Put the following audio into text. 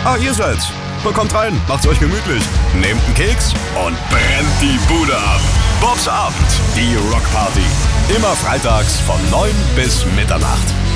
Ah, ihr seid's. Kommt rein, macht's euch gemütlich. Nehmt einen Keks und brennt die Bude ab. Bobs Abend, die Rockparty. Immer freitags von 9 bis Mitternacht.